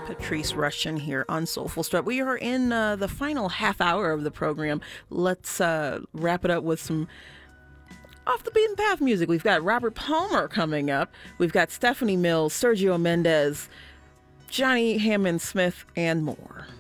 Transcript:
Patrice Rushen here on Soulful Strut. We are in the final half hour of the program. Let's wrap it up with some off the beaten path music. We've got Robert Palmer coming up. We've got Stephanie Mills, Sergio Mendes, Johnny Hammond Smith, and more.